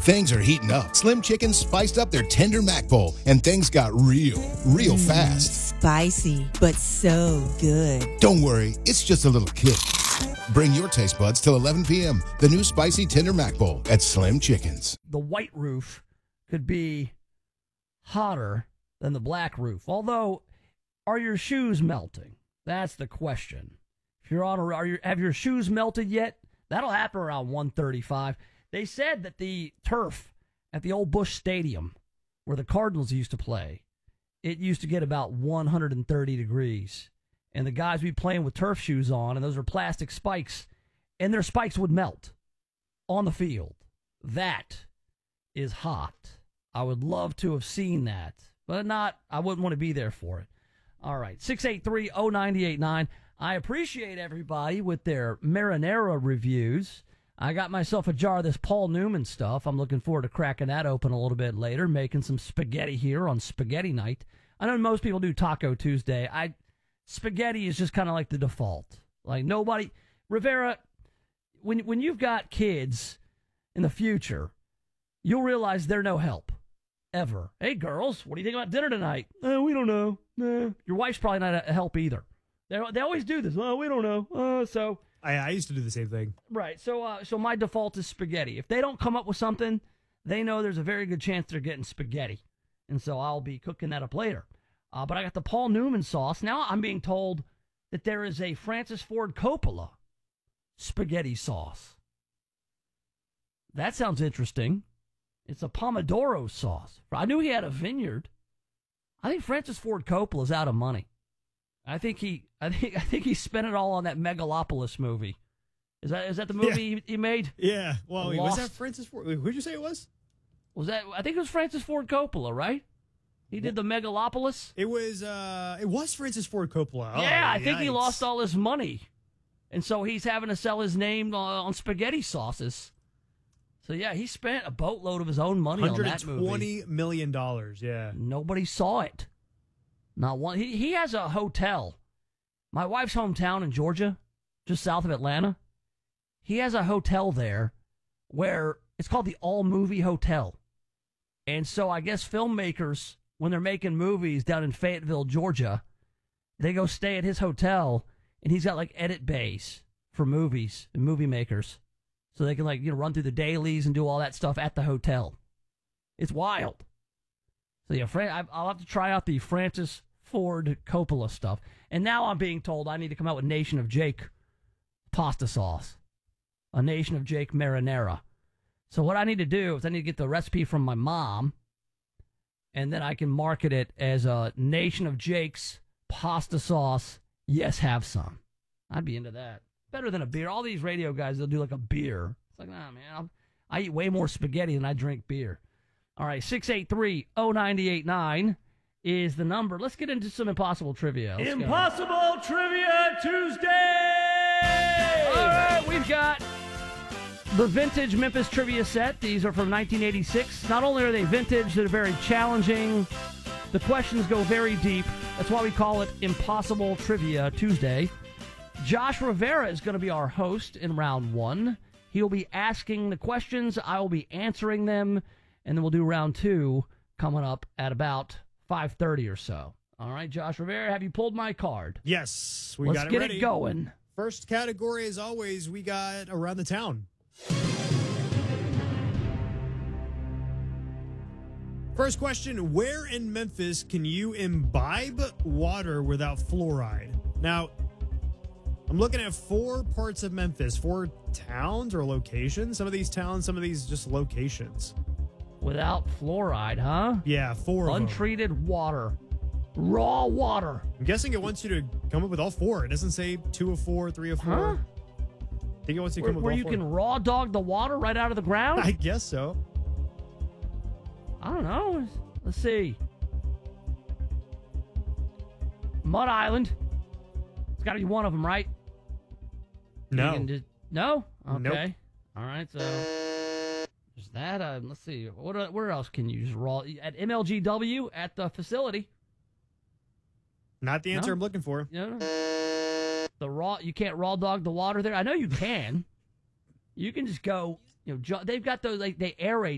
Things are heating up. Slim Chickens spiced up their tender mac bowl, and things got real fast. Spicy, but so good. Don't worry, it's just a little kick. Bring your taste buds till 11 p.m. The new spicy tender mac bowl at Slim Chickens. The white roof could be hotter than the black roof. Although, are your shoes melting? That's the question. If you're on, have your shoes melted yet? That'll happen around 1:35. They said that the turf at the old Busch Stadium, where the Cardinals used to play, it used to get about 130 degrees. And the guys would be playing with turf shoes on, and those are plastic spikes, and their spikes would melt on the field. That is hot. I would love to have seen that, but I wouldn't want to be there for it. All right, 683-0989. I appreciate everybody with their marinara reviews. I got myself a jar of this Paul Newman stuff. I'm looking forward to cracking that open a little bit later, making some spaghetti here on spaghetti night. I know most people do Taco Tuesday. Spaghetti is just kind of like the default. Like nobody, Rivera, when you've got kids in the future, you'll realize they're no help, ever. Hey, girls, what do you think about dinner tonight? We don't know. Nah. Your wife's probably not a help either. They always do this. We don't know. So I used to do the same thing. Right. So my default is spaghetti. If they don't come up with something, they know there's a very good chance they're getting spaghetti. And so I'll be cooking that up later. But I got the Paul Newman sauce. Now I'm being told that there is a Francis Ford Coppola spaghetti sauce. That sounds interesting. It's a Pomodoro sauce. I knew he had a vineyard. I think Francis Ford Coppola's out of money. I think he spent it all on that Megalopolis movie. Is that the movie he made? Yeah. Well, Lost? was that Francis Ford? Who did you say it was? I think it was Francis Ford Coppola, right? He did the Megalopolis. It was Francis Ford Coppola. Oh, yeah, I think he lost all his money, and so he's having to sell his name on spaghetti sauces. So yeah, he spent a boatload of his own money on that movie. $120 million. Yeah. Nobody saw it. Not one. He has a hotel. My wife's hometown in Georgia, just south of Atlanta. He has a hotel there where it's called the All Movie Hotel. And so I guess filmmakers, when they're making movies down in Fayetteville, Georgia, they go stay at his hotel, and he's got like edit bays for movies and movie makers. So they can run through the dailies and do all that stuff at the hotel. It's wild. So yeah, I'll have to try out the Francis Ford Coppola stuff. And now I'm being told I need to come out with Nation of Jake pasta sauce. A Nation of Jake marinara. So what I need to do is I need to get the recipe from my mom, and then I can market it as a Nation of Jake's pasta sauce. Yes, have some. I'd be into that. Better than a beer. All these radio guys, they'll do like a beer. It's like, nah, man, I eat way more spaghetti than I drink beer. All right, 683-0989 is the number. Let's get into some Impossible Trivia. Impossible Trivia Tuesday! All right, we've got the vintage Memphis trivia set. These are from 1986. Not only are they vintage, they're very challenging. The questions go very deep. That's why we call it Impossible Trivia Tuesday. Josh Rivera is going to be our host in round one. He'll be asking the questions. I will be answering them. And then we'll do round two coming up at about 5:30 or so. All right, Josh Rivera, have you pulled my card? Yes, Let's got it get ready. it going. First category, as always, we got around the town. First question, where in Memphis can you imbibe water without fluoride? Now, I'm looking at 4 parts of Memphis, 4 towns or locations. Some of these towns, some of these just locations. Without fluoride, huh? Yeah, 4 of them. Untreated water. Raw water. I'm guessing it wants you to come up with all 4. It doesn't say 2 of 4, 3 of 4. Huh? I think it wants you to come up with Where all you 4. can raw dog the water right out of the ground? I guess so. I don't know. Let's see. Mud Island. It's got to be one of them, right? No. No? Okay. Nope. All right, so there's that. Let's see. Where else can you just raw? At MLGW at the facility. Not the answer No? I'm looking for. No. You can't raw dog the water there. I know you can. You can just go. They've got those. They aerate